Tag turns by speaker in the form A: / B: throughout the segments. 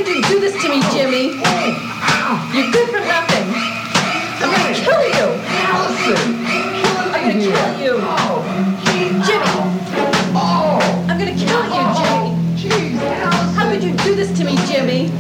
A: could you do this to me, Jimmy? You're good for nothing. I'm gonna kill you.
B: Allison!
A: I'm gonna kill you. Jimmy! I'm gonna kill you, Jimmy.
B: Jeez, Allison!
A: How could you do this to me, Jimmy?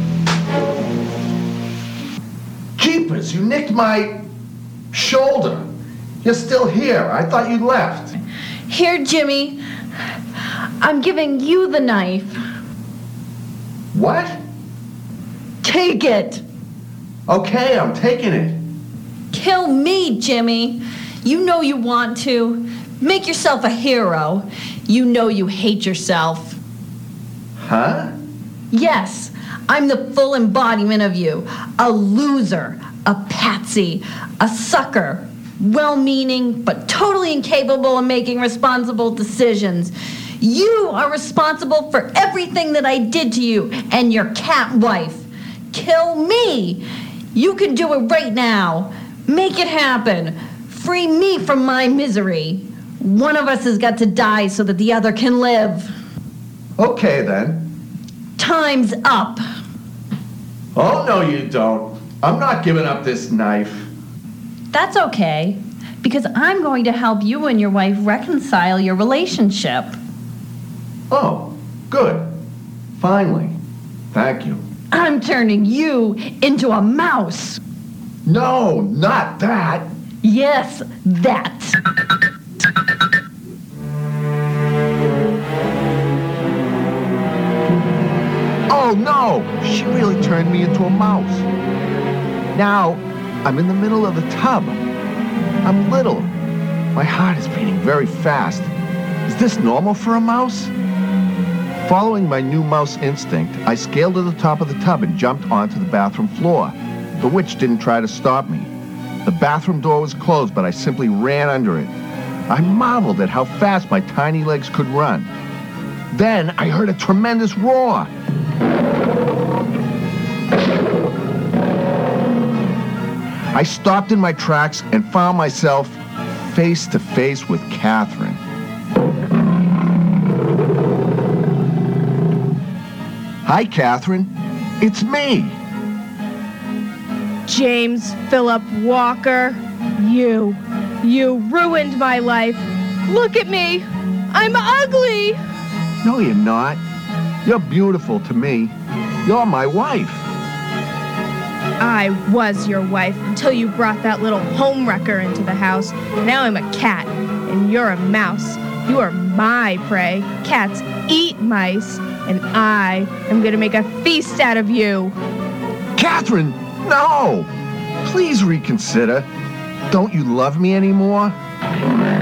B: Jeepers, you nicked my shoulder. You're still here. I thought you left.
A: Here, Jimmy. I'm giving you the knife.
B: What?
A: Take it.
B: Okay, I'm taking it.
A: Kill me, Jimmy. You know you want to. Make yourself a hero. You know you hate yourself.
B: Huh?
A: Yes, I'm the full embodiment of you. A loser, a patsy, a sucker. Well-meaning, but totally incapable of making responsible decisions. You are responsible for everything that I did to you and your cat wife. Kill me. You can do it right now. Make it happen. Free me from my misery. One of us has got to die so that the other can live.
B: Okay, then.
A: Time's up.
B: Oh, no, you don't. I'm not giving up this knife.
A: That's okay, because I'm going to help you and your wife reconcile your relationship.
B: Oh, good. Finally. Thank you.
A: I'm turning you into a mouse.
B: No, not that.
A: Yes, that.
B: Oh, no! She really turned me into a mouse. Now, I'm in the middle of the tub. I'm little. My heart is beating very fast. Is this normal for a mouse? Following my new mouse instinct, I scaled to the top of the tub and jumped onto the bathroom floor. The witch didn't try to stop me. The bathroom door was closed, but I simply ran under it. I marveled at how fast my tiny legs could run. Then I heard a tremendous roar. I stopped in my tracks and found myself face to face with Catherine. Hi, Catherine. It's me.
C: James Philip Walker, you ruined my life. Look at me. I'm ugly.
B: No, you're not. You're beautiful to me. You're my wife.
C: I was your wife until you brought that little homewrecker into the house. Now I'm a cat, and you're a mouse. You are my prey. Cats eat mice, and I am going to make a feast out of you.
B: Catherine, no! Please reconsider. Don't you love me anymore?